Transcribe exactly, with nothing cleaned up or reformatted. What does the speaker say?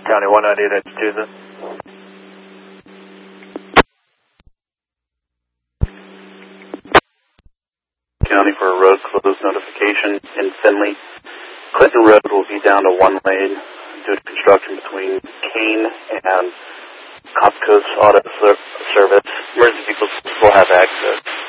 County one ninety-eight, that's Tuesday. County for a road closed notification in Finley. Clinton Road will be down to one lane due to construction between Kane and Copco's Auto Service. Emergency vehicles will have access.